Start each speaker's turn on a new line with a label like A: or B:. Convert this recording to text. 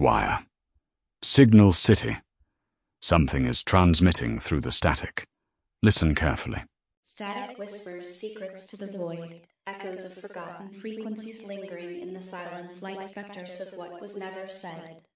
A: wire. Signal City. Something is transmitting through the static. Listen carefully.
B: Static whispers secrets to the void, echoes of forgotten frequencies lingering in the silence like specters of what was never said.